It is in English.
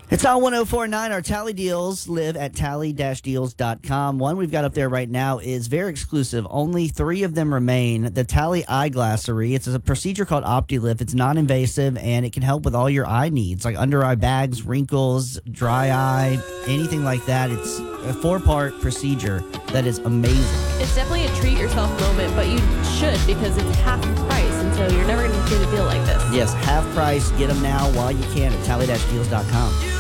It's on 1049. Our Tally Deals live at tally-deals.com. One we've got up there right now is very exclusive. Only 3 of them remain. The Tally Eyeglassery. It's a procedure called OptiLift. It's non-invasive, and it can help with all your eye needs, like under-eye bags, wrinkles, dry eye, anything like that. It's a 4-part procedure that is amazing. It's definitely a treat yourself moment, but you should because it's half price, and so you're never going to get a deal like this. Yes, half price. Get them now while you can at tally-deals.com.